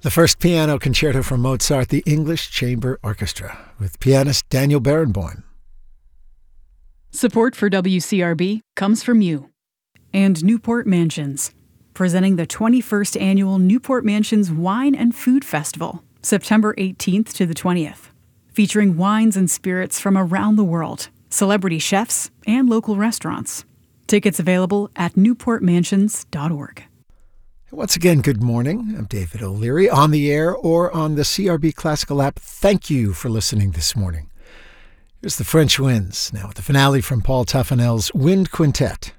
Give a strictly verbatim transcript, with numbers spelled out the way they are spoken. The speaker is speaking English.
The first piano concerto from Mozart, the English Chamber Orchestra, with pianist Daniel Barenboim. Support for W C R B comes from you and Newport Mansions, presenting the twenty-first Annual Newport Mansions Wine and Food Festival, September eighteenth to the twentieth, featuring wines and spirits from around the world, celebrity chefs, and local restaurants. Tickets available at newport mansions dot org. Once again, good morning. I'm David O'Leary, on the air or on the C R B Classical app. Thank you for listening this morning. Here's the French Winds, now with the finale from Paul Tuffanel's Wind Quintet.